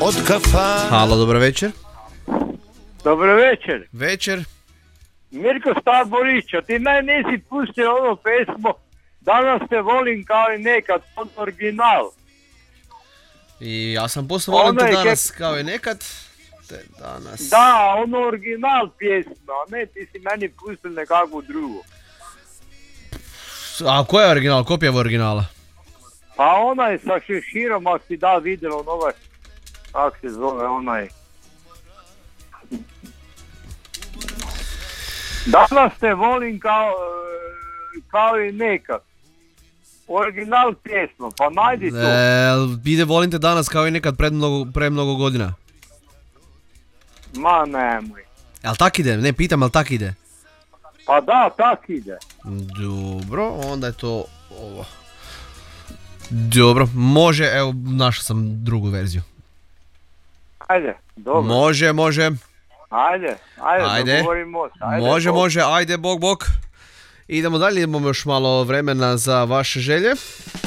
od kafana. Halo, dobro večer. Dobro večer. Večer. Mirko Starborić, a ti meni nisi pustio ono pesmo Danas te volim kao i nekad, on original. I ja sam pustio volim te danas kao i nekad. Te danas. Da, ono original pjesma, a ne ti si meni pustio nekakvu drugu. A koja je original, kopija je originala? Pa onaj sa Šeširom, ako si da vidjelo ovaj, kako se zove onaj. Danas te volim kao i nekad. Original pjesma, pa najdi to. Ide volim te danas kao i nekad pre mnogo godina. Ma nemoj. Jel tak ide? Ne, pitam, jel tak ide? Pa da, tak ide. Dobro, onda je to ovo. Dobro, može, evo, našao sam drugu verziju. Ajde, dobro. Može. Ajde, dogovorimo se. Može, ajde, bok. Idemo dalje, imamo još malo vremena za vaše želje.